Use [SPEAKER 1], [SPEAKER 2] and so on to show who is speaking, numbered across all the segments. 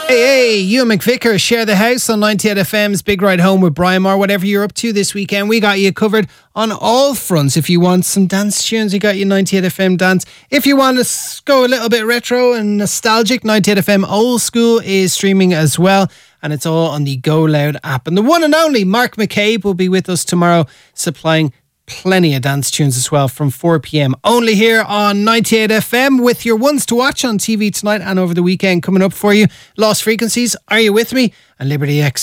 [SPEAKER 1] Hey, Ewan McVicker, share the house on 98 FM's Big Ride Home with Brian Moore. Whatever you're up to this weekend, we got you covered on all fronts. If you want some dance tunes, we got you 98 FM Dance. If you want to go a little bit retro and nostalgic, 98 FM Old School is streaming as well. And it's all on the Go Loud app. And the one and only Mark McCabe will be with us tomorrow, supplying plenty of dance tunes as well from 4 p.m. only here on 98 FM with your ones to watch on TV tonight and over the weekend coming up for you. Lost Frequencies, Are You With Me? And Liberty X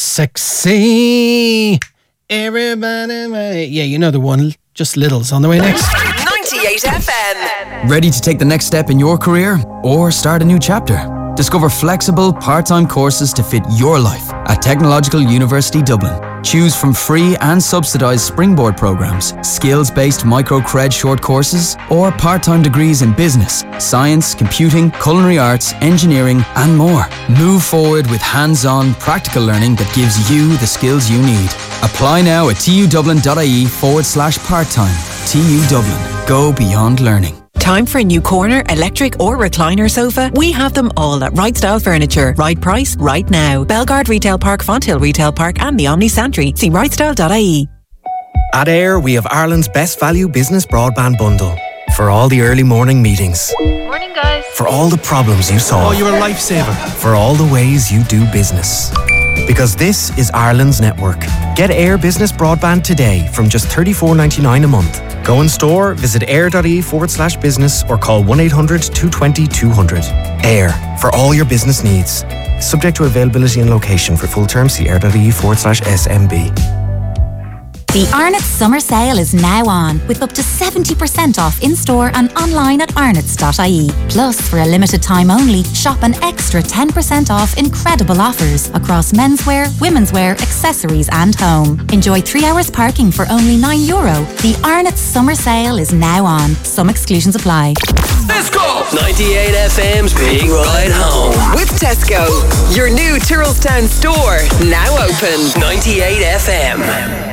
[SPEAKER 1] Sexy. Everybody, yeah, you know the one. Just Littles on the way next.
[SPEAKER 2] 98 FM.
[SPEAKER 3] Ready to take the next step in your career or start a new chapter? Discover flexible, part-time courses to fit your life at Technological University Dublin. Choose from free and subsidised springboard programmes, skills-based micro-cred short courses, or part-time degrees in business, science, computing, culinary arts, engineering, and more. Move forward with hands-on, practical learning that gives you the skills you need. Apply now at tudublin.ie/part-time. TU Dublin. Go beyond learning.
[SPEAKER 4] Time for a new corner, electric or recliner sofa? We have them all at Right Style Furniture. Right price, right now. Belgard Retail Park, Fonthill Retail Park and the Omni Santry. See rightstyle.ie.
[SPEAKER 5] At AIR, we have Ireland's best value business broadband bundle. For all the early morning meetings.
[SPEAKER 6] Morning, guys.
[SPEAKER 5] For all the problems you solve.
[SPEAKER 7] Oh, you're a lifesaver.
[SPEAKER 5] For all the ways you do business. Because this is Ireland's network. Get AIR Business Broadband today from just $34.99 a month. Go in store, visit air.ie/business or call 1-800-220-200. AIR, for all your business needs. Subject to availability and location. For full terms, see air.ie/SMB.
[SPEAKER 8] The Arnott's Summer Sale is now on, with up to 70% off in-store and online at arnott's.ie. Plus, for a limited time only, shop an extra 10% off incredible offers across menswear, womenswear, accessories and home. Enjoy 3 hours parking for only €9. The Arnott's Summer Sale is now on. Some exclusions apply.
[SPEAKER 2] Let's go! 98 FM's Big Ride Home with Tesco. Your new Tyrrellstown store, now open. 98 FM.